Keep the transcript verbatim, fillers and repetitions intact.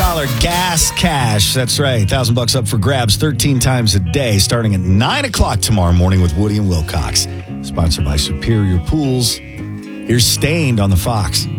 dollars gas cash. That's right. one thousand bucks up for grabs thirteen times a day, starting at nine o'clock tomorrow morning with Woody and Wilcox. Sponsored by Superior Pools. Here's Stained on the Fox.